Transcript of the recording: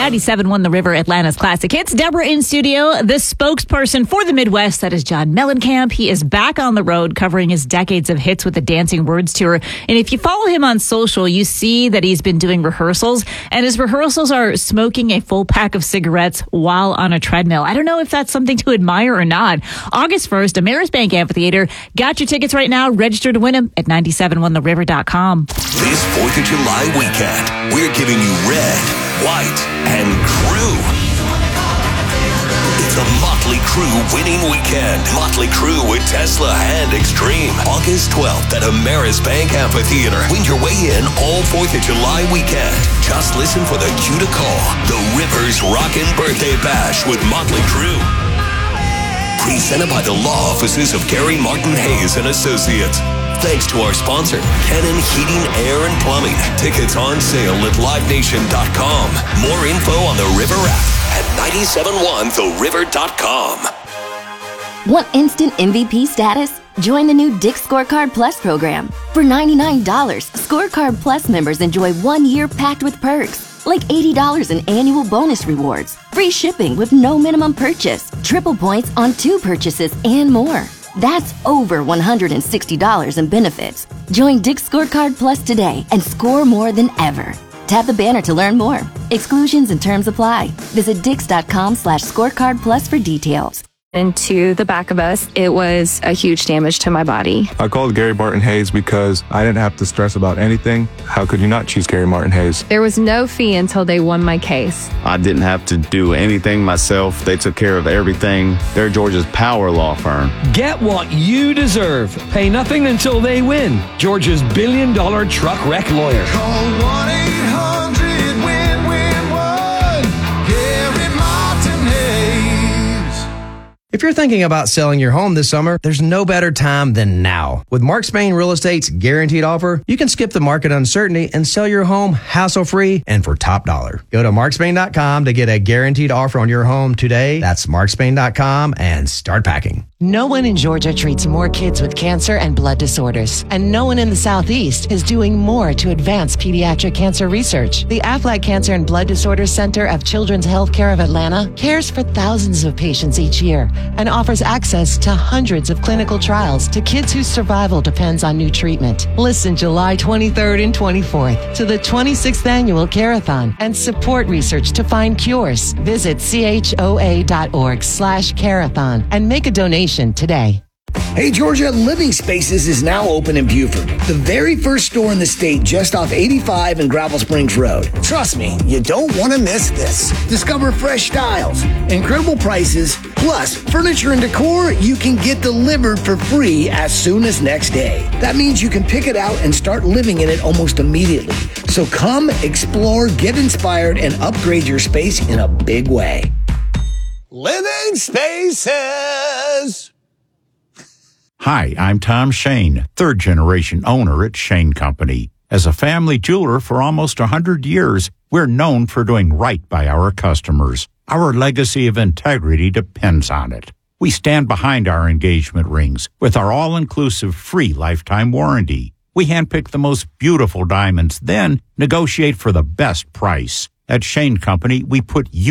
97.1 The River, Atlanta's classic hits. Deborah in studio. The spokesperson for the Midwest, that is John Mellencamp. He is back on the road covering his decades of hits with the Dancing Words Tour. And if you follow him on social, you see that he's been doing rehearsals. And his rehearsals are smoking a full pack of cigarettes while on a treadmill. I don't know if that's something to admire or not. August 1st, Ameris Bank Amphitheater. Got your tickets right now. Register to win them at 971theriver.com. This 4th of July weekend, we're giving you red, white, and crew. It's a Motley Crue winning weekend. Motley Crue with Tesla and Extreme. August 12th at Ameris Bank Amphitheater. Win your way in all 4th of July weekend. Just listen for the cue to call. The Rivers Rockin' Birthday Bash with Motley Crue. Presented by the law offices of Gary Martin Hayes and Associates. Thanks to our sponsor, Kennan Heating, Air, and Plumbing. Tickets on sale at livenation.com. More info on the River app at 971theriver.com. Want instant MVP status? Join the new Dick's Scorecard Plus program. For $99, Scorecard Plus members enjoy 1 year packed with perks, like $80 in annual bonus rewards, free shipping with no minimum purchase, triple points on 2 purchases, and more. That's over $160 in benefits. Join Dick's Scorecard Plus today and score more than ever. Tap the banner to learn more. Exclusions and terms apply. Visit dix.com/scorecard plus for details. Into the back of us, it was a huge damage to my body. I called Gary Martin Hayes because I didn't have to stress about anything. How could you not choose Gary Martin Hayes? There was no fee until they won my case. I didn't have to do anything myself. They took care of everything. They're Georgia's power law firm. Get what you deserve. Pay nothing until they win. Georgia's $1 billion truck wreck lawyer. Call 1-800-WIN-WIN-1. Gary Martin Hayes. If you're thinking about selling your home this summer, there's no better time than now. With Mark Spain Real Estate's guaranteed offer, you can skip the market uncertainty and sell your home hassle-free and for top dollar. Go to markspain.com to get a guaranteed offer on your home today. That's markspain.com and start packing. No one in Georgia treats more kids with cancer and blood disorders, and no one in the Southeast is doing more to advance pediatric cancer research. The Aflac Cancer and Blood Disorders Center of Children's Healthcare of Atlanta cares for thousands of patients each year and offers access to hundreds of clinical trials to kids whose survival depends on new treatment. Listen July 23rd and 24th to the 26th Annual Carathon and support research to find cures. Visit choa.org/carathon and make a donation today. Hey Georgia, Living Spaces is now open in Buford, the very first store in the state just off 85 and Gravel Springs Road. Trust me, you don't want to miss this. Discover fresh styles, incredible prices, plus furniture and decor you can get delivered for free as soon as next day. That means you can pick it out and start living in it almost immediately. So come, explore, get inspired, and upgrade your space in a big way. Living Spaces. Hi, I'm Tom Shane, third-generation owner at Shane Company. As a family jeweler for almost 100 years, we're known for doing right by our customers. Our legacy of integrity depends on it. We stand behind our engagement rings with our all-inclusive free lifetime warranty. We handpick the most beautiful diamonds, then negotiate for the best price. At Shane Company, we put you